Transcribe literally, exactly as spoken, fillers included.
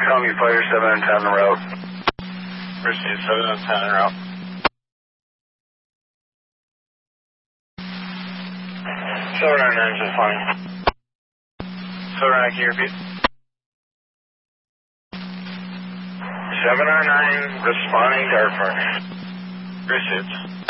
Columbia Fighter seven on ten en route. Pursuit seven on ten en route. seven on nine is fine. seven on nine, can you repeat? seven on nine responding to our furnace. Pursuit.